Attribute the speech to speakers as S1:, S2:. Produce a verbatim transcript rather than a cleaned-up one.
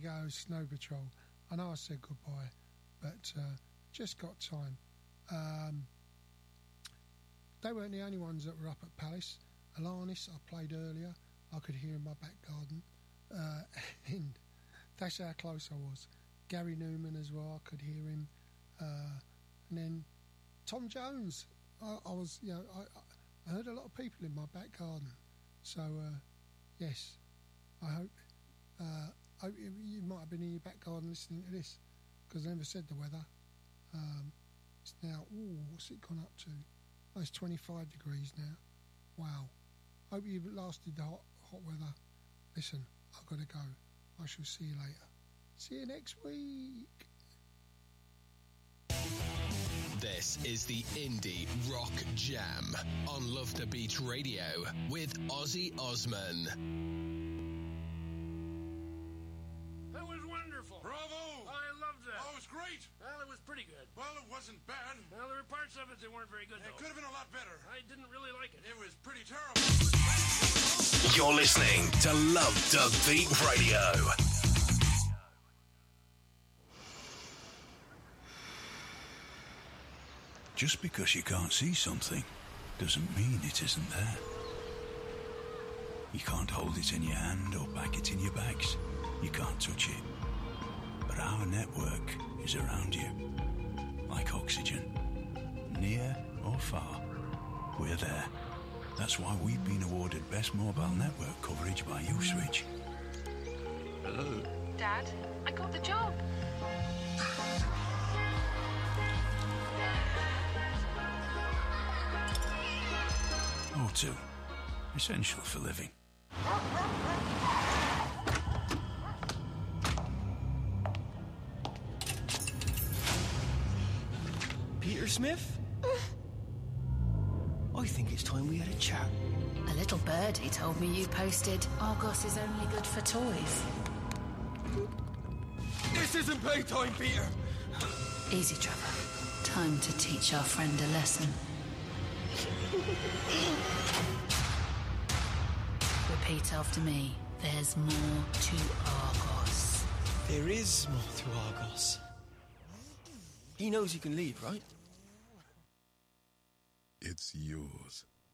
S1: go, Snow Patrol. I know I said goodbye, but uh, just got time. Um, they weren't the only ones that were up at Palace. Alanis, I played earlier. I could hear in my back garden. Uh, and that's how close I was. Gary Newman as well, I could hear him. Uh, and then Tom Jones. I, I was, you know, I, I heard a lot of people in my back garden. So, uh, yes, I hope, uh, hope you, you might have been in your back garden listening to this, because I never said the weather. Um, it's now, ooh, what's it gone up to? Oh, it's twenty-five degrees now. Wow. Hope you've lasted the hot, hot weather. Listen, I've got to go. I shall see you later. See you next week.
S2: This is the Indie Rock Jam on Love the Beat Radio with Ozzy Osman.
S3: That was wonderful.
S4: Bravo!
S3: I loved that.
S4: Oh, it was great.
S3: Well, it was pretty good.
S4: Well, it wasn't bad.
S3: Well, there were parts of it that weren't very good,
S4: It
S3: though.
S4: could have been a lot better.
S3: I didn't really like it.
S4: It was pretty terrible.
S2: You're listening to Love the Beat Radio.
S5: Just because you can't see something doesn't mean it isn't there. You can't hold it in your hand or pack it in your bags. You can't touch it. But our network is around you, like oxygen. Near or far, we're there. That's why we've been awarded Best Mobile Network Coverage by Uswitch. Hello?
S6: Dad, I got the job.
S5: O two. Essential for living.
S7: Peter Smith? I think it's time we had a chat.
S8: A little birdie told me you posted Argos is only good for toys.
S7: This isn't playtime, Peter!
S8: Easy, Trevor. Time to teach our friend a lesson. Repeat after me. There's more to Argos.
S7: There is more to Argos. He knows you can leave, right?
S9: It's yours.